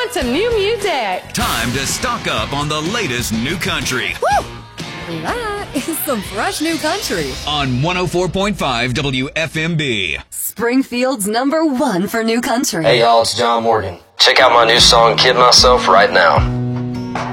want some new music. Time to stock up on the latest new country. Woo! That is some fresh new country. On 104.5 WFMB. Springfield's #1 for new country. Hey y'all, it's John Morgan. Check out my new song, Kid Myself, right now.